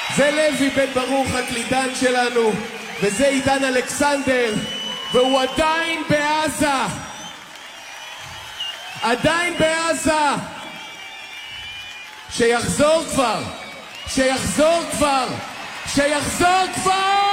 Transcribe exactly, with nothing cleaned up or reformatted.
זה לוי בן ברוך הקלידן שלנו, וזה עידן אלכסנדר, והוא עדיין בעזה. עדיין בעזה. שיחזור כבר. שיחזור כבר. שיחזור כבר!